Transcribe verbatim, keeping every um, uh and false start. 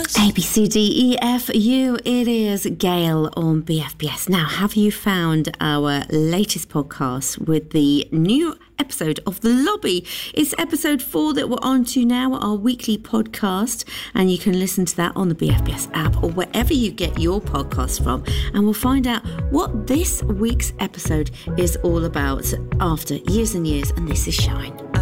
A, B, C, D, E, F, U. It is Gail on B F B S. Now, have you found our latest podcast with the new episode of The Lobby? It's episode four that we're on to now, our weekly podcast, and you can listen to that on the B F B S app or wherever you get your podcasts from, and we'll find out what this week's episode is all about after years and years, and this is Shine.